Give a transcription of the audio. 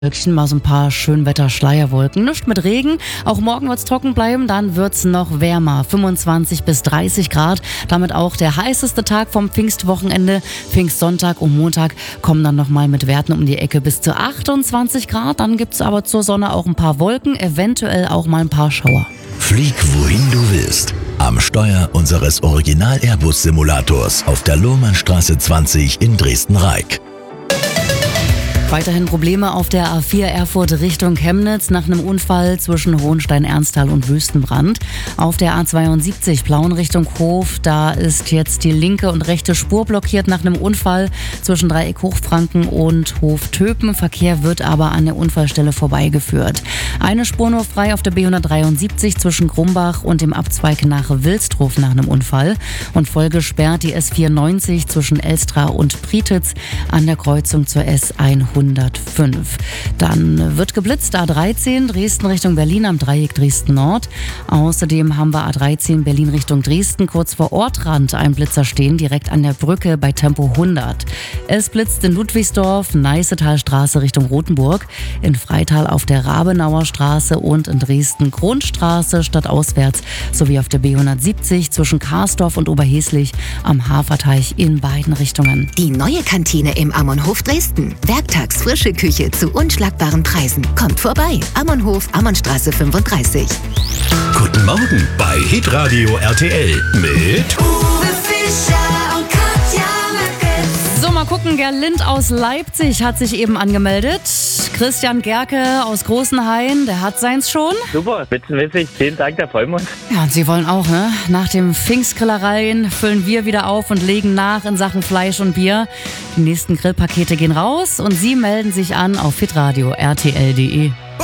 Mal so ein paar Schönwetter-Schleierwolken. Nichts mit Regen. Auch morgen wird es trocken bleiben. Dann wird es noch wärmer. 25 bis 30 Grad. Damit auch der heißeste Tag vom Pfingstwochenende. Pfingstsonntag und Montag kommen dann nochmal mit Werten um die Ecke bis zu 28 Grad. Dann gibt es aber zur Sonne auch ein paar Wolken. Eventuell auch mal ein paar Schauer. Flieg wohin du willst. Am Steuer unseres Original-Airbus-Simulators auf der Lohrmannstraße 20 in Dresden-Reik. Weiterhin Probleme auf der A4 Erfurt Richtung Chemnitz nach einem Unfall zwischen Hohenstein-Ernsthal und Wüstenbrand. Auf der A72 Plauen Richtung Hof, da ist jetzt die linke und rechte Spur blockiert nach einem Unfall zwischen Dreieck Hochfranken und Hof Töpen. Verkehr wird aber an der Unfallstelle vorbeigeführt. Eine Spur nur frei auf der B173 zwischen Grumbach und dem Abzweig nach Wilsdruf nach einem Unfall. Und voll gesperrt die S94 zwischen Elstra und Prietitz an der Kreuzung zur S105. Dann wird geblitzt A13 Dresden Richtung Berlin am Dreieck Dresden Nord. Außerdem haben wir A13 Berlin Richtung Dresden kurz vor Ortrand ein Blitzer stehen, direkt an der Brücke bei Tempo 100. Es blitzt in Ludwigsdorf, Neißetalstraße Richtung Rothenburg, in Freital auf der Rabenauer Straße und in Dresden Grundstraße stadtauswärts sowie auf der B170 zwischen Karsdorf und Oberheslich am Haferteich in beiden Richtungen. Die neue Kantine im Ammonhof Dresden. Werktags frische Küche zu unschlagbaren Preisen. Kommt vorbei. Ammonhof, Ammonstraße 35. Guten Morgen bei Hitradio RTL mit Uwe Fischer und Katja Möckes. So, mal gucken, Gerlind aus Leipzig hat sich eben angemeldet. Christian Gerke aus Großenhain, der hat seins schon. Super, spitzenmäßig. Vielen Dank, da freuen wir uns. Ja, und Sie wollen auch, ne? Nach dem Pfingstgrillereien füllen wir wieder auf und legen nach in Sachen Fleisch und Bier. Die nächsten Grillpakete gehen raus und Sie melden sich an auf hitradio rtl.de.